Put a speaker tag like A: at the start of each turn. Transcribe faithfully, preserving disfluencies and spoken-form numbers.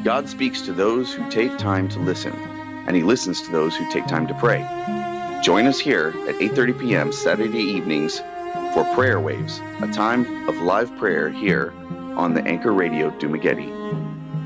A: God speaks to those who take time to listen, and He listens to those who take time to pray. Join us here at eight thirty p.m. Saturday evenings for Prayer Waves, a time of live prayer here on the Anchor Radio Dumaguete.